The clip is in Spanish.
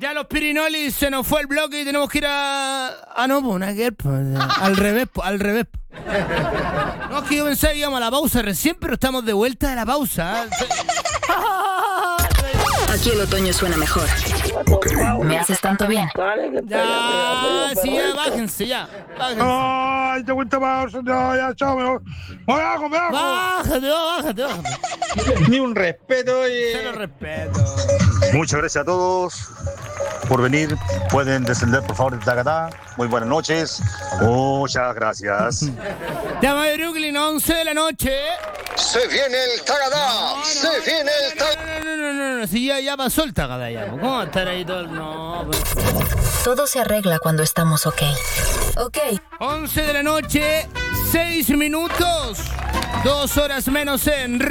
Ya los Pirinolis se nos fue el bloque y tenemos que ir a... no, pues nada que ver, pues, al revés. No, es que yo pensaba que íbamos a la pausa recién, pero estamos de vuelta de la pausa. Aquí el otoño suena mejor. Okay. Me haces tanto bien. Ya, sí, ya, bájense. Ay, te cuenta pausa, ya, chao, me bajo. Bájate. Ni un respeto, oye. Cero respeto. Muchas gracias a todos por venir. Pueden descender, por favor, de Tagatá. Muy buenas noches. Muchas gracias. Llama de Brooklyn, 11 de la noche. Se viene el Tagadá. Viene el Tagadá. No. Si ya pasó el Tagadá ya. ¿Cómo va a estar ahí todo? No, pues. Todo se arregla cuando estamos ok. 11 de la noche, 6 minutos. 2 horas menos en